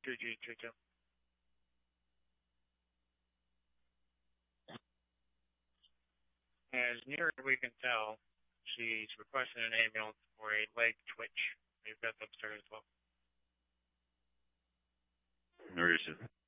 2G22. As near as we can tell, she's requesting an ambulance for a leg twitch. Maybe that's upstairs as well. Where is it?